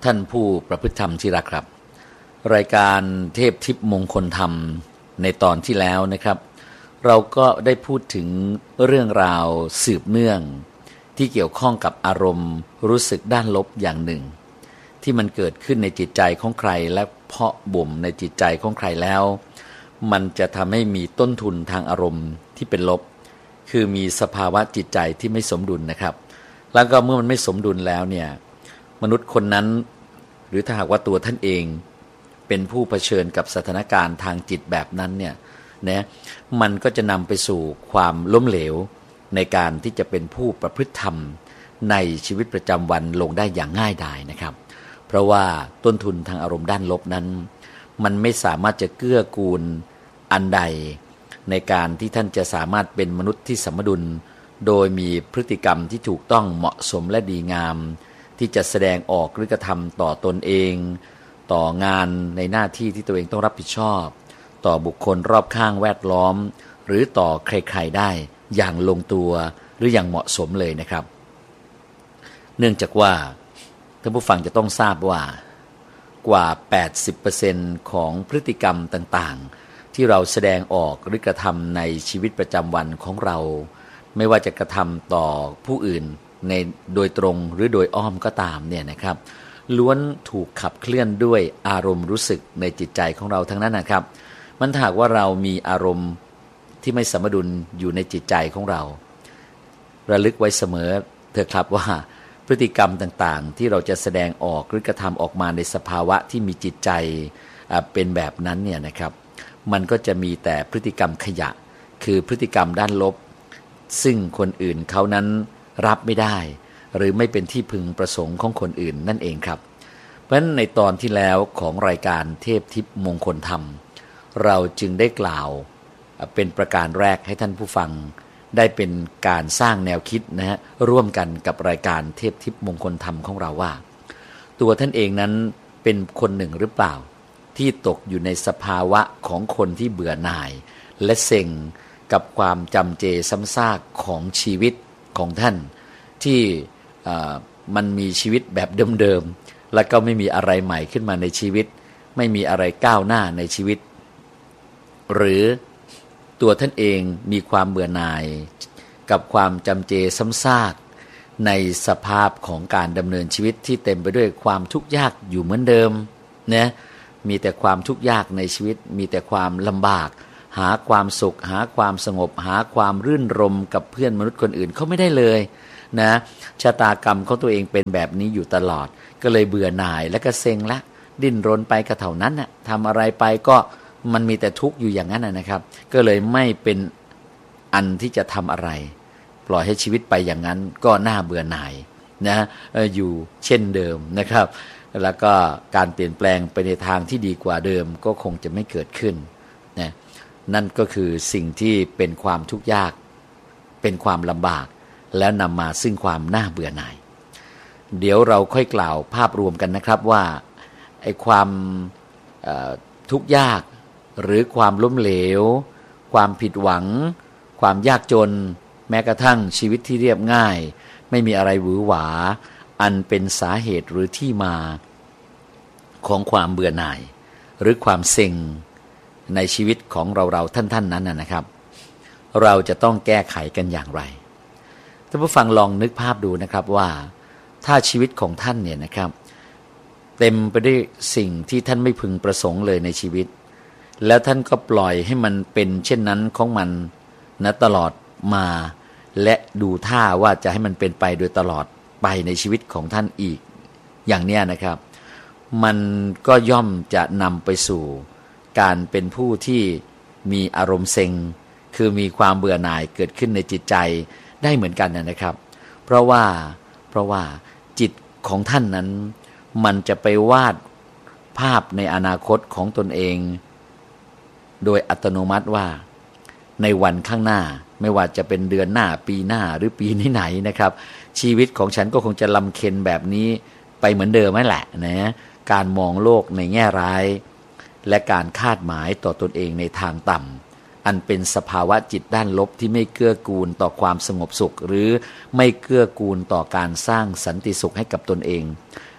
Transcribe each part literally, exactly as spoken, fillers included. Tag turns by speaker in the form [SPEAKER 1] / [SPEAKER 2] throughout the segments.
[SPEAKER 1] ท่านผู้ประพฤติธรรมที่รักครับรายการเทพทิพย์มงคลธรรมในตอนที่แล้วนะครับเราก็ได้พูดถึงเรื่องราวสืบเนื่องที่เกี่ยวข้องกับอารมณ์รู้สึกด้านลบอย่างหนึ่งที่มันเกิดขึ้นในจิตใจของใครและเพาะบ่มในจิตใจของใครแล้วมันจะทำให้มีต้นทุนทางอารมณ์ที่เป็นลบคือมีสภาวะจิตใจที่ไม่สมดุลนะครับแล้วก็เมื่อมันไม่สมดุลแล้วเนี่ยมนุษย์คนนั้นหรือถ้าหากว่าตัวท่านเองเป็นผู้เผชิญกับสถานการณ์ทางจิตแบบนั้นเนี่ยนะมันก็จะนำไปสู่ความล้มเหลวในการที่จะเป็นผู้ประพฤติธรรมในชีวิตประจำวันลงได้อย่างง่ายดายนะครับเพราะว่าต้นทุนทางอารมณ์ด้านลบนั้นมันไม่สามารถจะเกื้อกูลอันใดในการที่ท่านจะสามารถเป็นมนุษย์ที่สมดุลโดยมีพฤติกรรมที่ถูกต้องเหมาะสมและดีงามที่จะแสดงออกหรือกระทำต่อตนเองต่องานในหน้าที่ที่ตัวเองต้องรับผิดชอบต่อบุคคลรอบข้างแวดล้อมหรือต่อใครๆได้อย่างลงตัวหรืออย่างเหมาะสมเลยนะครับเนื่องจากว่าท่านผู้ฟังจะต้องทราบว่ากว่า แปดสิบเปอร์เซ็นต์ ของพฤติกรรมต่างๆที่เราแสดงออกหรือกระทำในชีวิตประจำวันของเราไม่ว่าจะกระทำต่อผู้อื่นในโดยตรงหรือโดยอ้อมก็ตามเนี่ยนะครับล้วนถูกขับเคลื่อนด้วยอารมณ์รู้สึกในจิตใจของเราทั้งนั้นนะครับมันถ้าหากว่าเรามีอารมณ์ที่ไม่สมดุลอยู่ในจิตใจของเราระลึกไว้เสมอเถอะครับว่าพฤติกรรมต่างๆที่เราจะแสดงออกหรือกระทำออกมาในสภาวะที่มีจิตใจเป็นแบบนั้นเนี่ยนะครับมันก็จะมีแต่พฤติกรรมขยะคือพฤติกรรมด้านลบซึ่งคนอื่นเขานั้นรับไม่ได้หรือไม่เป็นที่พึงประสงค์ของคนอื่นนั่นเองครับเพราะฉะนั้นในตอนที่แล้วของรายการเทพทิพย์มงคลธรรมเราจึงได้กล่าวเป็นประการแรกให้ท่านผู้ฟังได้เป็นการสร้างแนวคิดนะฮะร่วมกันกับรายการเทพทิพย์มงคลธรรมของเราว่าตัวท่านเองนั้นเป็นคนหนึ่งหรือเปล่าที่ตกอยู่ในสภาวะของคนที่เบื่อหน่ายและเซ็งกับความจำเจซ้ำซากของชีวิตของท่านที่มันมีชีวิตแบบเดิมๆแล้วก็ไม่มีอะไรใหม่ขึ้นมาในชีวิตไม่มีอะไรก้าวหน้าในชีวิตหรือตัวท่านเองมีความเบื่อหน่ายกับความจำเจซ้ำซากในสภาพของการดำเนินชีวิตที่เต็มไปด้วยความทุกข์ยากอยู่เหมือนเดิมนะมีแต่ความทุกข์ยากในชีวิตมีแต่ความลำบากหาความสุขหาความสงบหาความรื่นรมกับเพื่อนมนุษย์คนอื่นเขาไม่ได้เลยนะชะตากรรมของตัวเองเป็นแบบนี้อยู่ตลอดก็เลยเบื่อหน่ายและก็เซ็งละดิ้นรนไปก็เท่านั้นน่ะทำอะไรไปก็มันมีแต่ทุกข์อยู่อย่างนั้นนะครับก็เลยไม่เป็นอันที่จะทำอะไรปล่อยให้ชีวิตไปอย่างนั้นก็น่าเบื่อหน่ายนะอยู่เช่นเดิมนะครับแล้วก็การเปลี่ยนแปลงไปในทางที่ดีกว่าเดิมก็คงจะไม่เกิดขึ้นนะนั่นก็คือสิ่งที่เป็นความทุกข์ยากเป็นความลำบากแล้วนำมาซึ่งความน่าเบื่อหน่ายเดี๋ยวเราค่อยกล่าวภาพรวมกันนะครับว่าไอ้ความทุกข์ยากหรือความล้มเหลวความผิดหวังความยากจนแม้กระทั่งชีวิตที่เรียบง่ายไม่มีอะไรหวือหวาอันเป็นสาเหตุหรือที่มาของความเบื่อหน่ายหรือความเซ็งในชีวิตของเราๆท่านๆนั้นนะครับเราจะต้องแก้ไขกันอย่างไรท่านผู้ฟังลองนึกภาพดูนะครับว่าถ้าชีวิตของท่านเนี่ยนะครับเต็มไปด้วยสิ่งที่ท่านไม่พึงประสงค์เลยในชีวิตแล้วท่านก็ปล่อยให้มันเป็นเช่นนั้นของมันนะตลอดมาและดูท่าว่าจะให้มันเป็นไปโดยตลอดไปในชีวิตของท่านอีกอย่างเนี้ยนะครับมันก็ย่อมจะนำไปสู่การเป็นผู้ที่มีอารมณ์เซ็งคือมีความเบื่อหน่ายเกิดขึ้นในจิตใจได้เหมือนกันนะครับเพราะว่าเพราะว่าจิตของท่านนั้นมันจะไปวาดภาพในอนาคตของตนเองโดยอัตโนมัติว่าในวันข้างหน้าไม่ว่าจะเป็นเดือนหน้าปีหน้าหรือปีไหนๆนะครับชีวิตของฉันก็คงจะลำเค็ญแบบนี้ไปเหมือนเดิมนั่นแหละนะการมองโลกในแง่ร้ายและการคาดหมายต่อตนเองในทางต่ำอันเป็นสภาวะจิตด้านลบที่ไม่เกื้อกูลต่อความสงบสุขหรือไม่เกื้อกูลต่อการสร้างสันติสุขให้กับตนเอง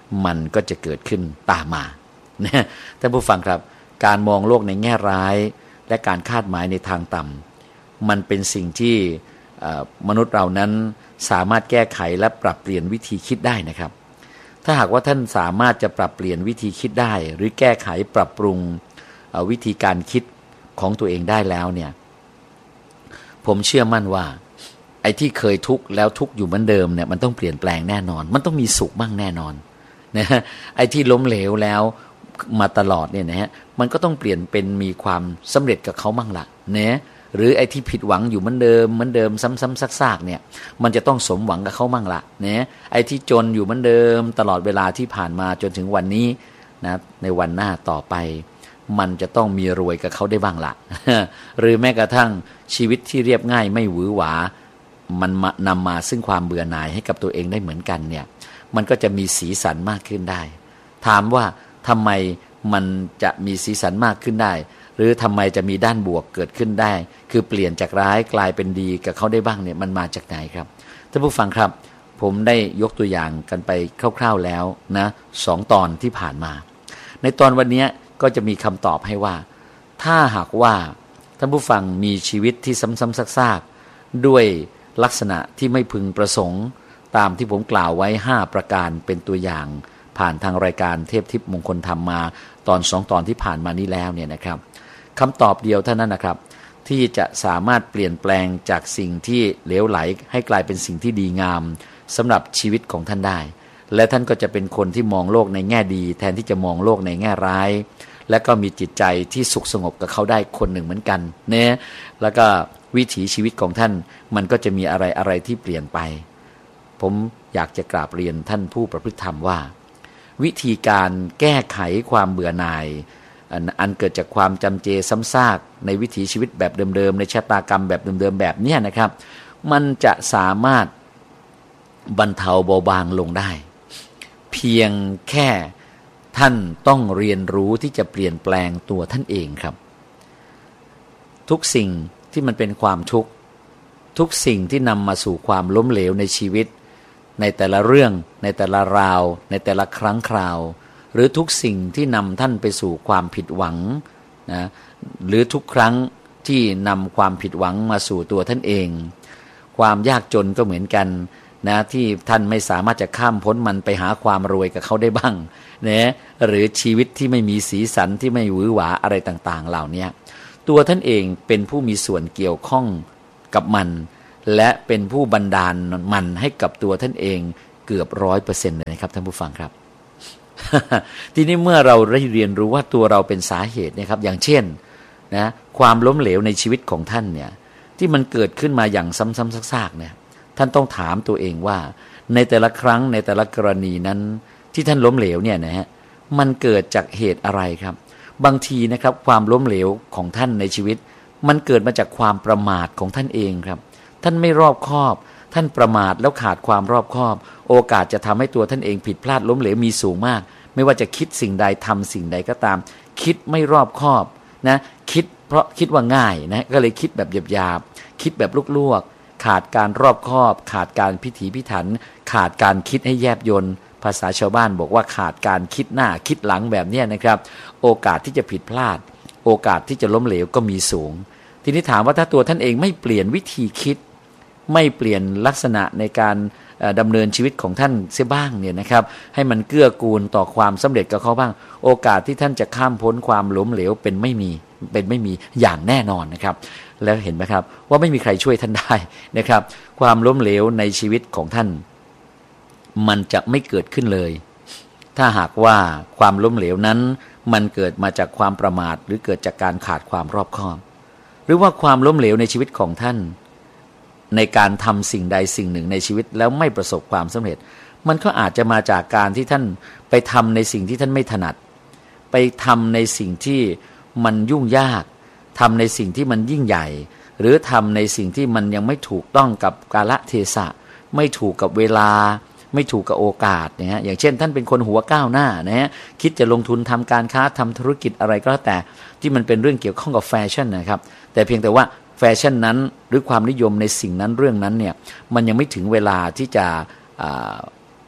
[SPEAKER 1] มันก็จะเกิดขึ้นตามมานะท่านผู้ฟังครับการมองโลกในแง่ร้ายและการคาดหมายในทางต่ำมันเป็นสิ่งที่มนุษย์เรานั้นสามารถแก้ไขและปรับเปลี่ยนวิธีคิดได้นะครับถ้าหากว่าท่านสามารถจะปรับเปลี่ยนวิธีคิดได้หรือแก้ไขปรับปรุงวิธีการคิดของตัวเองได้แล้วเนี่ยผมเชื่อมั่นว่าไอ้ที่เคยทุกข์แล้วทุกข์อยู่เหมือนเดิมเนี่ยมันต้องเปลี่ยนแปลงแน่นอนมันต้องมีสุขบ้างแน่นอนนะไอ้ที่ล้มเหลวแล้วมาตลอดเนี่ยนะฮะมันก็ต้องเปลี่ยนเป็นมีความสำเร็จกับเขาบ้างละเนี่ยหรือไอ้ที่ผิดหวังอยู่เหมือนเดิมเหมือนเดิมซ้ำๆซากๆเนี่ยมันจะต้องสมหวังกับเขาบ้างละเนี่ยไอ้ที่จนอยู่เหมือนเดิมตลอดเวลาที่ผ่านมาจนถึงวันนี้นะในวันหน้าต่อไปมันจะต้องมีรวยกับเขาได้บ้างละหรือแม้กระทั่งชีวิตที่เรียบง่ายไม่หวือหวามันนำมาซึ่งความเบื่อหน่ายให้กับตัวเองได้เหมือนกันเนี่ยมันก็จะมีสีสันมากขึ้นได้ถามว่าทำไมมันจะมีสีสันมากขึ้นได้หรือทำไมจะมีด้านบวกเกิดขึ้นได้คือเปลี่ยนจากร้ายกลายเป็นดีกับเขาได้บ้างเนี่ยมันมาจากไหนครับท่านผู้ฟังครับผมได้ยกตัวอย่างกันไปคร่าวๆแล้วนะสองตอนที่ผ่านมาในตอนวันนี้ก็จะมีคำตอบให้ว่าถ้าหากว่าท่านผู้ฟังมีชีวิตที่ซ้ำๆซากๆด้วยลักษณะที่ไม่พึงประสงค์ตามที่ผมกล่าวไว้ห้าประการเป็นตัวอย่างผ่านทางรายการเทพทิพย์มงคลธรรมมาตอนสองตอนที่ผ่านมานี้แล้วเนี่ยนะครับคำตอบเดียวเท่านั้นนะครับที่จะสามารถเปลี่ยนแปลงจากสิ่งที่เหลวไหลให้กลายเป็นสิ่งที่ดีงามสำหรับชีวิตของท่านได้และท่านก็จะเป็นคนที่มองโลกในแง่ดีแทนที่จะมองโลกในแง่ร้ายและก็มีจิตใจที่สุขสงบกับเขาได้คนหนึ่งเหมือนกันเนี่ยแล้วก็วิถีชีวิตของท่านมันก็จะมีอะไรอะไรที่เปลี่ยนไปผมอยากจะกราบเรียนท่านผู้ประพฤติธรรมว่าวิธีการแก้ไขความเบื่อหน่ายอันเกิดจากความจำเจซ้ำซากในวิถีชีวิตแบบเดิมๆในชะตากรรมแบบเดิมๆแบบนี้นะครับมันจะสามารถบรรเทาเบาบางลงได้เพียงแค่ท่านต้องเรียนรู้ที่จะเปลี่ยนแปลงตัวท่านเองครับทุกสิ่งที่มันเป็นความทุกข์ทุกสิ่งที่นำมาสู่ความล้มเหลวในชีวิตในแต่ละเรื่องในแต่ละราวในแต่ละครั้งคราวหรือทุกสิ่งที่นำท่านไปสู่ความผิดหวังนะหรือทุกครั้งที่นำความผิดหวังมาสู่ตัวท่านเองความยากจนก็เหมือนกันนะที่ท่านไม่สามารถจะข้ามพ้นมันไปหาความรวยกับเขาได้บ้างนะหรือชีวิตที่ไม่มีสีสันที่ไม่หวือหวาอะไรต่างๆเหล่านี้ตัวท่านเองเป็นผู้มีส่วนเกี่ยวข้องกับมันและเป็นผู้บันดาลมันให้กับตัวท่านเองเกือบร้อยเปอร์เซ็นต์เลยนะครับท่านผู้ฟังครับ ทีนี้เมื่อเราได้เรียนรู้ว่าตัวเราเป็นสาเหตุนะครับอย่างเช่นนะความล้มเหลวในชีวิตของท่านเนี่ยที่มันเกิดขึ้นมาอย่างซ้ำๆซากๆเนี่ยท่านต้องถามตัวเองว่าในแต่ละครั้งในแต่ละกรณีนั้นที่ท่านล้มเหลวเนี่ยนะฮะมันเกิดจากเหตุอะไรครับบางทีนะครับความล้มเหลวของท่านในชีวิตมันเกิดมาจากความประมาทของท่านเองครับท่านไม่รอบคอบท่านประมาทแล้วขาดความรอบคอบโอกาสจะทำให้ตัวท่านเองผิดพลาดล้มเหลวมีสูงมากไม่ว่าจะคิดสิ่งใดทำสิ่งใดก็ตามคิดไม่รอบคอบนะคิดเพราะคิดว่าง่ายนะก็เลยคิดแบบหยาบๆคิดแบบลวกๆขาดการรอบคอบขาดการพิถีพิถันขาดการคิดให้แยบยลภาษาชาวบ้านบอกว่าขาดการคิดหน้าคิดหลังแบบนี้นะครับโอกาสที่จะผิดพลาดโอกาสที่จะล้มเหลวก็มีสูงทีนี้ถามว่าถ้าตัวท่านเองไม่เปลี่ยนวิธีคิดไม่เปลี่ยนลักษณะในการดำเนินชีวิตของท่านเสียบ้างเนี่ยนะครับให้มันเกื้อกูลต่อความสำเร็จกับเขาบ้างโอกาสที่ท่านจะข้ามพ้นความล้มเหลวเป็นไม่มีเป็นไม่มีอย่างแน่นอนนะครับแล้วเห็นไหมครับว่าไม่มีใครช่วยท่านได้นะครับความล้มเหลวในชีวิตของท่านมันจะไม่เกิดขึ้นเลยถ้าหากว่าความล้มเหลวนั้นมันเกิดมาจากความประมาทหรือเกิดจากการขาดความรอบคอบหรือว่าความล้มเหลวในชีวิตของท่านในการทำสิ่งใดสิ่งหนึ่งในชีวิตแล้วไม่ประสบความสำเร็จมันก็อาจจะมาจากการที่ท่านไปทำในสิ่งที่ท่านไม่ถนัดไปทำในสิ่งที่มันยุ่งยากทำในสิ่งที่มันยิ่งใหญ่หรือทำในสิ่งที่มันยังไม่ถูกต้องกับกาลเทศะไม่ถูกกับเวลาไม่ถูกกับโอกาสนะฮะอย่างเช่นท่านเป็นคนหัวก้าวหน้านะฮะคิดจะลงทุนทำการค้าทำธุรกิจอะไรก็แล้วแต่ที่มันเป็นเรื่องเกี่ยวข้องกับแฟชั่นนะครับแต่เพียงแต่ว่าแฟชั่นนั้นหรือความนิยมในสิ่งนั้นเรื่องนั้นเนี่ยมันยังไม่ถึงเวลาที่จะ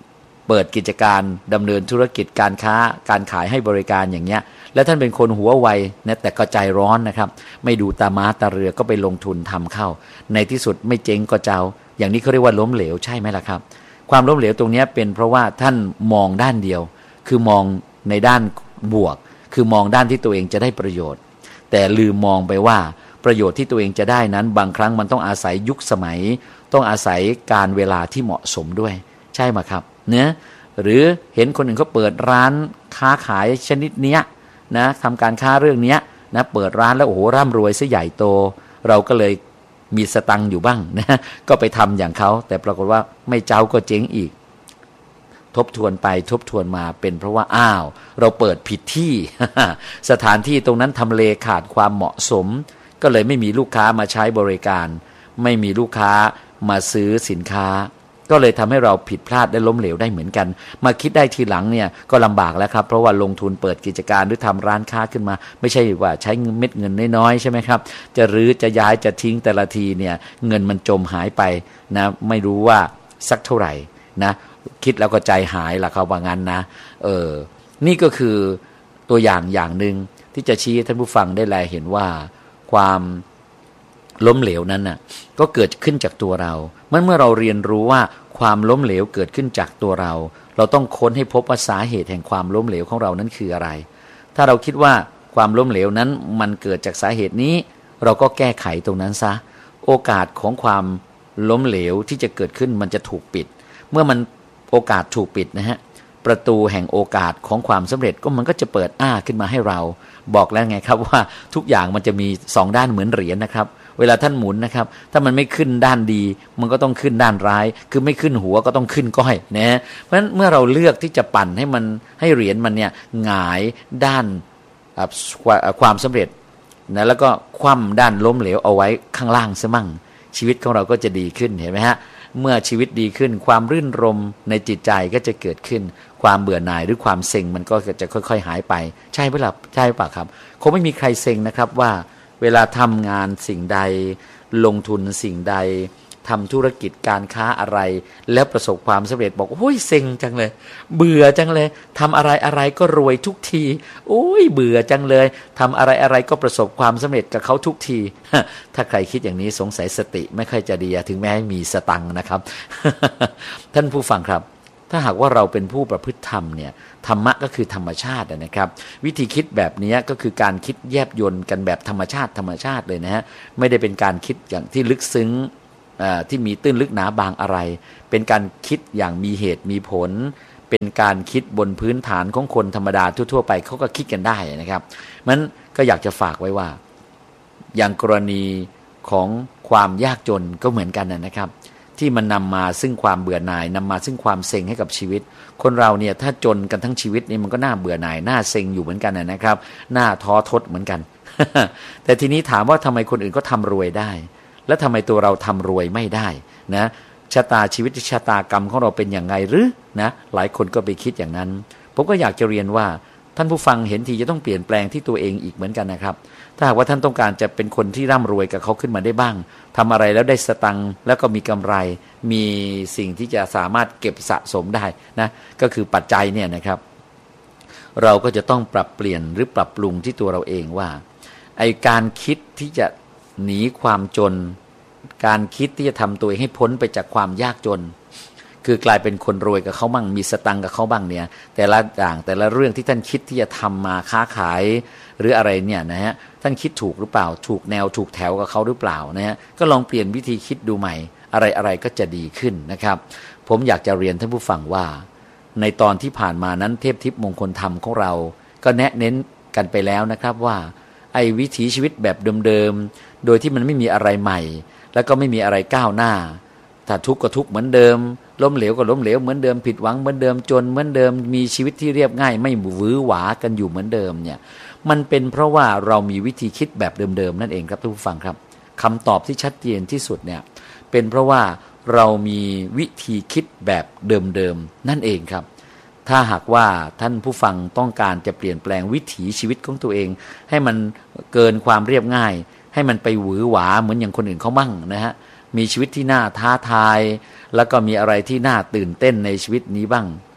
[SPEAKER 1] เปิดกิจการดำเนินธุรกิจการค้าการขายให้บริการอย่างเงี้ยแล้วท่านเป็นคนหัวไวนะแต่ก็ใจร้อนนะครับไม่ดูตาม้าตาเรือก็ไปลงทุนทำเข้าในที่สุดไม่เจ๊งก็เจ้าอย่างนี้เขาเรียกว่าล้มเหลวใช่ไหมล่ะครับความล้มเหลวตรงนี้เป็นเพราะว่าท่านมองด้านเดียวคือมองในด้านบวกคือมองด้านที่ตัวเองจะได้ประโยชน์แต่ลืมมองไปว่าประโยชน์ที่ตัวเองจะได้นั้นบางครั้งมันต้องอาศัยยุคสมัยต้องอาศัยการเวลาที่เหมาะสมด้วยใช่ไหมครับเนื้อหรือเห็นคนอื่นเขาเปิดร้านค้าขายชนิดเนี้ยนะทำการค้าเรื่องเนี้ยนะเปิดร้านแล้วโอ้โหร่ำรวยซะใหญ่โตเราก็เลยมีสตังค์อยู่บ้างนะก็ไปทำอย่างเขาแต่ปรากฏว่าไม่เจ้าก็เจ๊งอีกทบทวนไปทบทวนมาเป็นเพราะว่าอ้าวเราเปิดผิดที่ สถานที่ตรงนั้นทำเลขาดความเหมาะสมก็เลยไม่มีลูกค้ามาใช้บริการไม่มีลูกค้ามาซื้อสินค้าก็เลยทำให้เราผิดพลาดและล้มเหลวได้เหมือนกันมาคิดได้ทีหลังเนี่ยก็ลำบากแล้วครับเพราะว่าลงทุนเปิดกิจการหรือทำร้านค้าขึ้นมาไม่ใช่ว่าใช้เม็ดเงินน้อยๆใช่ไหมครับจะรื้อจะย้ายจะทิ้งแต่ละทีเนี่ยเงินมันจมหายไปนะไม่รู้ว่าสักเท่าไหร่นะคิดแล้วก็ใจหายล่ะครับว่างั้นนะเออนี่ก็คือตัวอย่างอย่างหนึ่งที่จะชี้ให้ท่านผู้ฟังได้แลเห็นว่าความล้มเหลวนั้นน่ะก็เกิดขึ้นจากตัวเราเมื่อเมื่อเราเรียนรู้ว่าความล้มเหลวเกิดขึ้นจากตัวเราเราต้องค้นให้พบว่าสาเหตุแห่งความล้มเหลวของเรานั้นคืออะไรถ้าเราคิดว่าความล้มเหลวนั้นมันเกิดจากสาเหตุนี้เราก็แก้ไขตรงนั้นซะโอกาสของความล้มเหลวที่จะเกิดขึ้นมันจะถูกปิดเมื่อมันโอกาสถูกปิดนะฮะประตูแห่งโอกาสของความสำเร็จก็มันก็จะเปิดอ้าขึ้นมาให้เราบอกแล้วไงครับว่าทุกอย่างมันจะมีสองด้านเหมือนเหรียญนะครับเวลาท่านหมุนนะครับถ้ามันไม่ขึ้นด้านดีมันก็ต้องขึ้นด้านร้ายคือไม่ขึ้นหัวก็ต้องขึ้นก้อยนะเพราะฉะนั้นเมื่อเราเลือกที่จะปั่นให้มันให้เหรียญมันเนี่ยหงายด้านความสำเร็จนะแล้วก็คว่ำด้านล้มเหลวเอาไว้ข้างล่างซะมั่งชีวิตของเราก็จะดีขึ้นเห็นไหมฮะเมื่อชีวิตดีขึ้นความรื่นรมในจิตใจก็จะเกิดขึ้นความเบื่อหน่ายหรือความเซ็งมันก็จะค่อยๆหายไปใช่ไหมล่ะใช่ป่ะครับคงไม่มีใครเซ็งนะครับว่าเวลาทำงานสิ่งใดลงทุนสิ่งใดทำธุรกิจการค้าอะไรแล้วประสบความสำเร็จบอกโอ้ยเซ็งจังเลยเบื่อจังเลยทำอะไรอะไรก็รวยทุกทีโอ้ยเบื่อจังเลยทำอะไรอะไรก็ประสบความสำเร็จกับเขาทุกทีถ้าใครคิดอย่างนี้สงสัยสติไม่ค่อยจะดีถึงแม้มีสตังค์นะครับ ท่านผู้ฟังครับถ้าหากว่าเราเป็นผู้ประพฤติธรรมเนี่ยธรรมะก็คือธรรมชาตินะครับวิธีคิดแบบนี้ก็คือการคิดแยบยลกันแบบธรรมชาติธรรมชาติเลยนะฮะไม่ได้เป็นการคิดอย่างที่ลึกซึ้งที่มีตื้นลึกหนาบางอะไรเป็นการคิดอย่างมีเหตุมีผลเป็นการคิดบนพื้นฐานของคนธรรมดาทั่วๆไปเขาก็คิดกันได้นะครับมันก็อยากจะฝากไว้ว่าอย่างกรณีของความยากจนก็เหมือนกันนะครับที่มันนำมาซึ่งความเบื่อหน่ายนำมาซึ่งความเซ็งให้กับชีวิตคนเราเนี่ยถ้าจนกันทั้งชีวิตนี่มันก็น่าเบื่อหน่ายน่าเซ็งอยู่เหมือนกันนะครับน่าท้อทดเหมือนกัน แต่ทีนี้ถามว่าทำไมคนอื่นก็ทำรวยได้แล้วทำไมตัวเราทำรวยไม่ได้นะชะตาชีวิตชะตากรรมของเราเป็นอย่างไรหรือนะหลายคนก็ไปคิดอย่างนั้นผมก็อยากจะเรียนว่าท่านผู้ฟังเห็นทีจะต้องเปลี่ยนแปลงที่ตัวเองอีกเหมือนกันนะครับถ้าหากว่าท่านต้องการจะเป็นคนที่ร่ำรวยกับเขาขึ้นมาได้บ้างทำอะไรแล้วได้สตังค์แล้วก็มีกำไรมีสิ่งที่จะสามารถเก็บสะสมได้นะก็คือปัจจัยเนี่ยนะครับเราก็จะต้องปรับเปลี่ยนหรือปรับปรุงที่ตัวเราเองว่าไอการคิดที่จะหนีความจนการคิดที่จะทำตัวเองให้พ้นไปจากความยากจนคือกลายเป็นคนรวยกับเขาบ้างมีสตังค์กับเขาบ้างเนี่ยแต่ละอย่างแต่ละเรื่องที่ท่านคิดที่จะทำมาค้าขายหรืออะไรเนี่ยนะฮะท่านคิดถูกหรือเปล่าถูกแนวถูกแถวกับเขาหรือเปล่านะฮะก็ลองเปลี่ยนวิธีคิดดูใหม่อะไรอะไรก็จะดีขึ้นนะครับผมอยากจะเรียนท่านผู้ฟังว่าในตอนที่ผ่านมานั้นเทพทิพย์มงคลธรรมของเราก็แนะเน้นกันไปแล้วนะครับว่าไอ้วิถีชีวิตแบบเดิมๆโดยที่มันไม่มีอะไรใหม่แล้วก็ไม่มีอะไรก้าวหน้าถ้าทุกข์ก็ทุกข์เหมือนเดิมล้มเหลวก็ล้มเหลวเหมือนเดิมผิดหวังเหมือนเดิมจนเหมือนเดิมมีชีวิตที่เรียบง่ายไม่หวือหวากันอยู่เหมือนเดิมเนี่ยมันเป็นเพราะว่าเรามีวิธีคิดแบบเดิมๆนั่นเองครับทุกผู้ฟังครับคำตอบที่ชัดเจนที่สุดเนี่ยเป็นเพราะว่าเรามีวิธีคิดแบบเดิมๆนั่นเองครับถ้าหากว่าท่านผู้ฟังต้องการจะเปลี่ยนแปลงวิถีชีวิตของตัวเองให้มันเกินความเรียบง่ายให้มันไปหวือหวาเหมือนอย่างคนอื่นเขามั่งนะฮะมีชีวิตที่น่าท้าทายแล้วก็มีอะไรที่น่าตื่นเต้นในชีวิตนี้บ้าง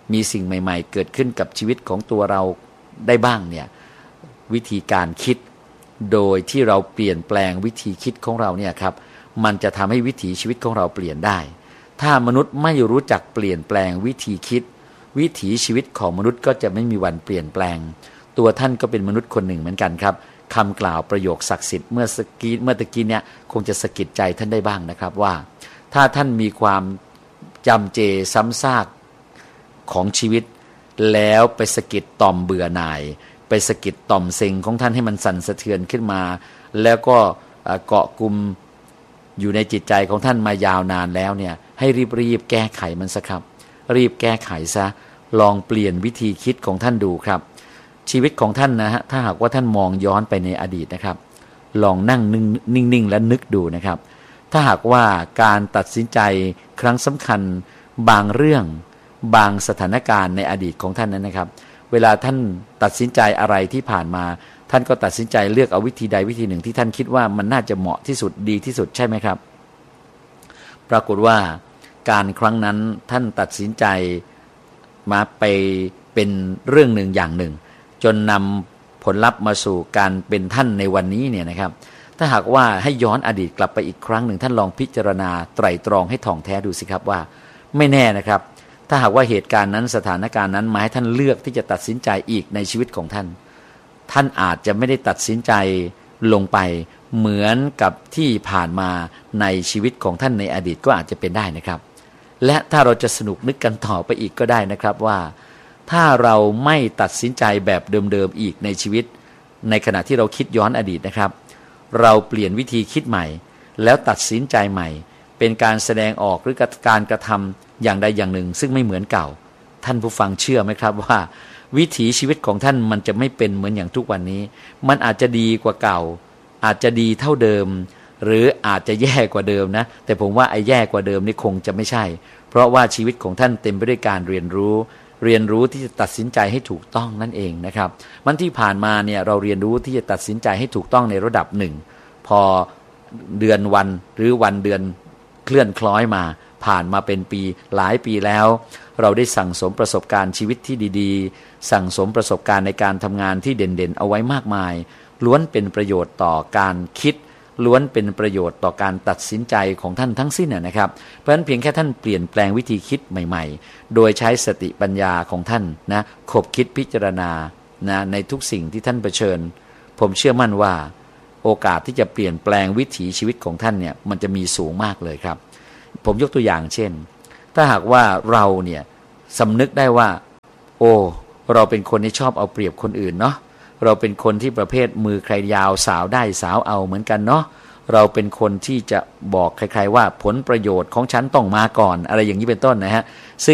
[SPEAKER 1] มีสิ่งใหม่ๆเกิดขึ้นกับชีวิตของตัวเราได้บ้างเนี่ยวิธีการคิดโดยที่เราเปลี่ยนแปลงวิธีคิดของเราเนี่ยครับมันจะทำให้วิถีชีวิตของเราเปลี่ยนได้ถ้ามนุษย์ไม่รู้จักเปลี่ยนแปลงวิธีคิดวิถีชีวิตของมนุษย์ก็จะไม่มีวันเปลี่ยนแปลงตัวท่านก็เป็นมนุษย์คนหนึ่งเหมือนกันครับคำกล่าวประโยคศักดิ์สิทธิ์เมื่อสกีเมื่อตะกี้เนี่ยคงจะสะกิดใจท่านได้บ้างนะครับว่าถ้าท่านมีความจำเจซ้ำซากของชีวิตแล้วไปสะกิดต่อมเบื่อหน่ายไปสะกิดต่อมเซ็งของท่านให้มันสั่นสะเทือนขึ้นมาแล้วก็เกาะกุมอยู่ในจิตใจของท่านมายาวนานแล้วเนี่ยให้รีบๆแก้ไขมันซะครับรีบแก้ไขซะลองเปลี่ยนวิธีคิดของท่านดูครับชีวิตของท่านนะฮะถ้าหากว่าท่านมองย้อนไปในอดีตนะครับลองนั่งนิ่งๆและนึกดูนะครับถ้าหากว่าการตัดสินใจครั้งสำคัญบางเรื่องบางสถานการณ์ในอดีตของท่านนั้นนะครับเวลาท่านตัดสินใจอะไรที่ผ่านมาท่านก็ตัดสินใจเลือกเอาวิธีใดวิธีหนึ่งที่ท่านคิดว่ามันน่าจะเหมาะที่สุดดีที่สุดใช่ไหมครับปรากฏว่าการครั้งนั้นท่านตัดสินใจมาไปเป็นเรื่องหนึ่งอย่างหนึ่งจนนำผลลัพธ์มาสู่การเป็นท่านในวันนี้เนี่ยนะครับถ้าหากว่าให้ย้อนอดีตกลับไปอีกครั้งหนึ่งท่านลองพิจารณาไตร่ตรองให้ถ่องแท้ดูสิครับว่าไม่แน่นะครับถ้าหากว่าเหตุการณ์นั้นสถานการณ์นั้นมาให้ท่านเลือกที่จะตัดสินใจอีกในชีวิตของท่านท่านอาจจะไม่ได้ตัดสินใจลงไปเหมือนกับที่ผ่านมาในชีวิตของท่านในอดีตก็อาจจะเป็นได้นะครับและถ้าเราจะสนุกนึกกันต่อไปอีกก็ได้นะครับว่าถ้าเราไม่ตัดสินใจแบบเดิมๆอีกในชีวิตในขณะที่เราคิดย้อนอดีตนะครับเราเปลี่ยนวิธีคิดใหม่แล้วตัดสินใจใหม่เป็นการแสดงออกหรือการกระทำอย่างใดอย่างหนึ่งซึ่งไม่เหมือนเก่าท่านผู้ฟังเชื่อไหมครับว่าวิถีชีวิตของท่านมันจะไม่เป็นเหมือนอย่างทุกวันนี้มันอาจจะดีกว่าเก่าอาจจะดีเท่าเดิมหรืออาจจะแย่กว่าเดิมนะแต่ผมว่าไอ้แย่กว่าเดิมนี่คงจะไม่ใช่เพราะว่าชีวิตของท่านเต็มไปด้วยการเรียนรู้เรียนรู้ที่จะตัดสินใจให้ถูกต้องนั่นเองนะครับมันที่ผ่านมาเนี่ยเราเรียนรู้ที่จะตัดสินใจให้ถูกต้องในระดับหนึ่งพอเดือนวันหรือวันเดือนเคลื่อนคล้อยมาผ่านมาเป็นปีหลายปีแล้วเราได้สั่งสมประสบการณ์ชีวิตที่ดีๆสั่งสมประสบการณ์ในการทำงานที่เด่นๆเอาไว้มากมายล้วนเป็นประโยชน์ต่อการคิดล้วนเป็นประโยชน์ต่อการตัดสินใจของท่านทั้งสิ้นนะครับเพราะฉะนั้นเพียงแค่ท่านเปลี่ยนแปลงวิธีคิดใหม่ๆโดยใช้สติปัญญาของท่านนะคบคิดพิจารณานะในทุกสิ่งที่ท่านเผชิญผมเชื่อมั่นว่าโอกาสที่จะเปลี่ยนแปลงวิถีชีวิตของท่านเนี่ยมันจะมีสูงมากเลยครับผมยกตัวอย่างเช่นถ้าหากว่าเราเนี่ยสำนึกได้ว่าโอ้เราเป็นคนที่ชอบเอาเปรียบคนอื่นเนาะเราเป็นคนที่ประเภทมือใครยาวสาวได้สาวเอาเหมือนกันเนาะเราเป็นคนที่จะบอกใครๆว่าผลประโยชน์ของฉันต้องมาก่อนอะไรอย่างนี้เป็นต้นนะฮะซึ่ง